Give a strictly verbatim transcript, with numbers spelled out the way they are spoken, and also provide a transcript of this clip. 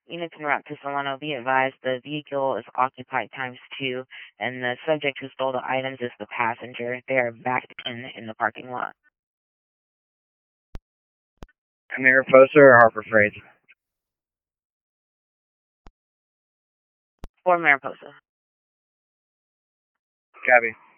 Units en route to Solano, be advised the vehicle is occupied times two, and the subject who stole the items is the passenger. They are backed in in the parking lot. Mariposa or Harbor Freight? For Mariposa. Copy.